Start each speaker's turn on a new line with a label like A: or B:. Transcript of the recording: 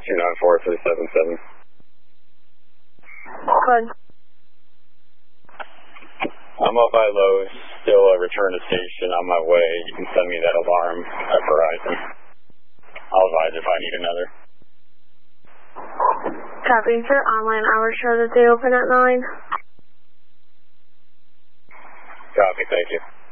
A: 294 for the 77.
B: Good.
A: I'm up by Lowe's, still a return to station on my way. You can send me that alarm at Verizon. I'll advise if I need another.
B: Copy, sir. Online hours show that they open at 9.
A: Copy, thank you.